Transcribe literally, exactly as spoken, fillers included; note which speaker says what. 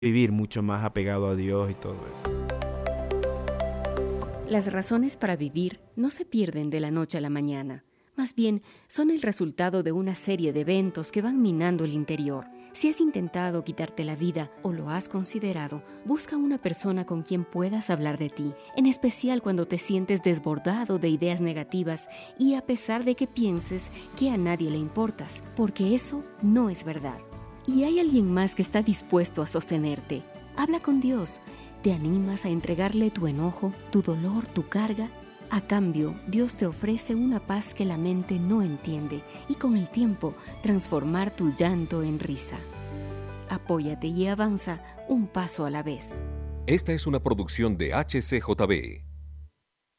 Speaker 1: vivir mucho más apegado a Dios y todo eso.
Speaker 2: Las razones para vivir no se pierden de la noche a la mañana. Más bien, son el resultado de una serie de eventos que van minando el interior. Si has intentado quitarte la vida o lo has considerado, busca una persona con quien puedas hablar de ti, en especial cuando te sientes desbordado de ideas negativas y a pesar de que pienses que a nadie le importas, porque eso no es verdad. Y hay alguien más que está dispuesto a sostenerte. Habla con Dios. ¿Te animas a entregarle tu enojo, tu dolor, tu carga? A cambio, Dios te ofrece una paz que la mente no entiende y con el tiempo transformar tu llanto en risa. Apóyate y avanza un paso a la vez.
Speaker 3: Esta es una producción de H C J B.